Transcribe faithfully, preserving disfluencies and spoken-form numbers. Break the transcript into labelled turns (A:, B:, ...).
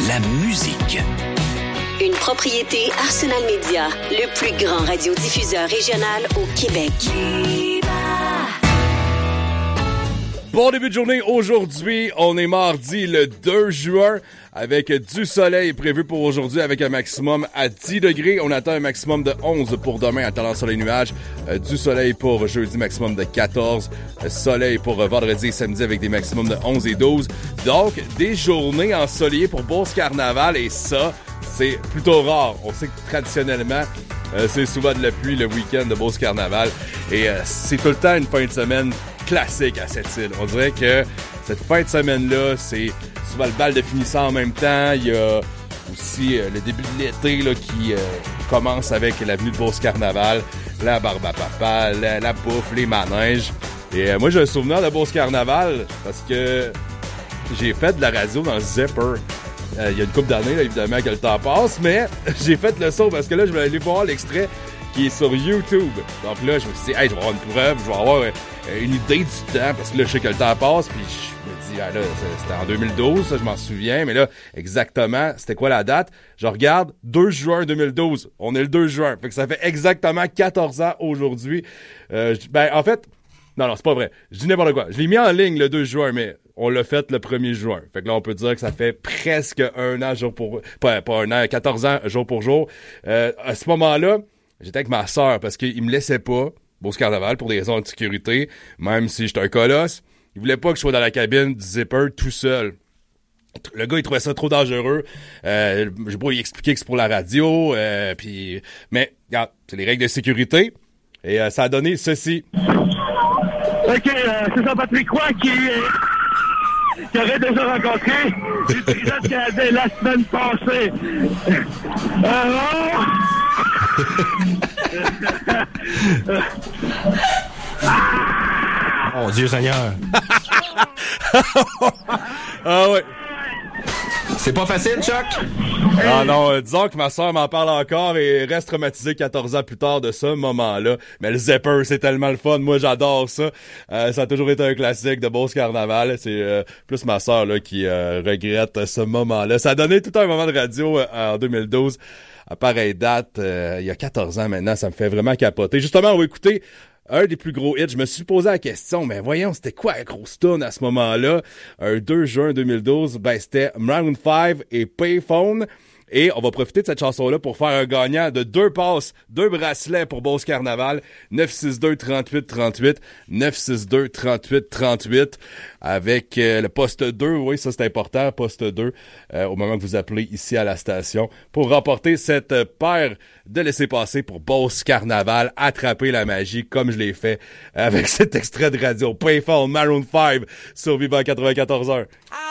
A: la musique.
B: Une propriété Arsenal Média, le plus grand radiodiffuseur régional au Québec.
C: Bon début de journée. Aujourd'hui, on est mardi le deux juin avec du soleil prévu pour aujourd'hui avec un maximum à dix degrés. On attend un maximum de onze pour demain en attendant sur les nuages. Euh, du soleil pour jeudi, maximum de quatorze. Euh, soleil pour euh, vendredi et samedi avec des maximums de onze et douze. Donc, des journées ensoleillées pour Beauce Carnaval et ça, c'est plutôt rare. On sait que traditionnellement, euh, c'est souvent de la pluie le week-end de Beauce Carnaval et euh, c'est tout le temps une fin de semaine classique à cette île. On dirait que cette fin de semaine-là, c'est souvent le bal de finissant en même temps. Il y a aussi euh, le début de l'été là, qui euh, commence avec l'avenue de Beauce Carnaval, la barbe à papa, la, la bouffe, les manèges. Et euh, moi, j'ai un souvenir de Beauce Carnaval parce que j'ai fait de la radio dans Zipper. Euh, il y a une couple d'années, là, évidemment, que le temps passe, mais j'ai fait le saut parce que là, je vais aller voir l'extrait qui est sur YouTube. Donc là, je me suis dit, hey, je vais avoir une preuve, je vais avoir euh, une idée du temps, parce que là, je sais que le temps passe, puis je me dis, ah là, c'était en deux mille douze, ça, je m'en souviens, mais là, exactement, c'était quoi la date? Je regarde, deux juin deux mille douze, on est le deux juin, fait que ça fait exactement quatorze ans aujourd'hui. Euh, ben, en fait, non, non, c'est pas vrai, je dis n'importe quoi. Je l'ai mis en ligne le deux juin, mais on l'a fait le premier juin. Fait que là, on peut dire que ça fait presque un an, jour pour... Pas, pas un an, quatorze ans, jour pour jour. Euh, à ce moment-là, j'étais avec ma sœur parce qu'il me laissait pas, Beauce Carnaval, pour des raisons de sécurité, même si j'étais un colosse. Il voulait pas que je sois dans la cabine du Zipper tout seul. Le gars, il trouvait ça trop dangereux. Euh, j'ai beau lui expliquer que c'est pour la radio, euh, puis... Mais, regarde, c'est les règles de sécurité. Et euh, ça a donné ceci.
D: OK, euh, c'est Jean-Patrick Roy qui... Euh... qui aurait déjà rencontré le président du Canada la semaine passée. Alors...
E: Oh Dieu Seigneur!
C: Ah ouais!
E: C'est pas facile, Chuck?
C: Ah non, euh, disons que ma soeur m'en parle encore et reste traumatisée quatorze ans plus tard de ce moment-là. Mais le Zipper, c'est tellement le fun. Moi, j'adore ça. Euh, ça a toujours été un classique de Beauce Carnaval. C'est euh, plus ma soeur là qui euh, regrette ce moment-là. Ça a donné tout un moment de radio euh, en deux mille douze. À pareille date, euh, il y a quatorze ans maintenant, ça me fait vraiment capoter. Justement, on va écouter un des plus gros hits. Je me suis posé la question, mais voyons, c'était quoi la grosse tune à ce moment-là? Un deux juin deux mille douze, ben c'était Maroon five et Payphone. Et on va profiter de cette chanson-là pour faire un gagnant de deux passes, deux bracelets pour Beauce Carnaval. neuf six deux, trente-huit trente-huit, neuf six deux, trente-huit trente-huit. Avec euh, le poste deux, oui, ça c'est important, poste deux, euh, au moment que vous appelez ici à la station, pour remporter cette euh, paire de laissez-passer pour Beauce Carnaval, attraper la magie comme je l'ai fait avec cet extrait de radio. Payphone, Maroon five, sur Vivant quatre-vingt-quatorze heures.